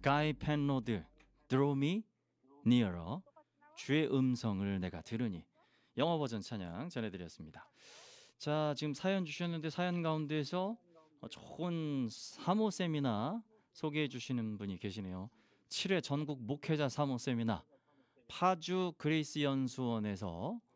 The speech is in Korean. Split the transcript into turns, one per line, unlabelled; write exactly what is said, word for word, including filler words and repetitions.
가이 펜로드 Draw Me Nearer. 주의 음성을 내가 들으니. 영어 버전 찬양 전해드렸습니다. 자, 지금 사연 주셨는데 사연 가운데서 어, 좋은 사모 세미나 소개해 주시는 분이 계시네요. 칠 회 전국 목회자 사모 세미나 파주 그레이스 연수원에서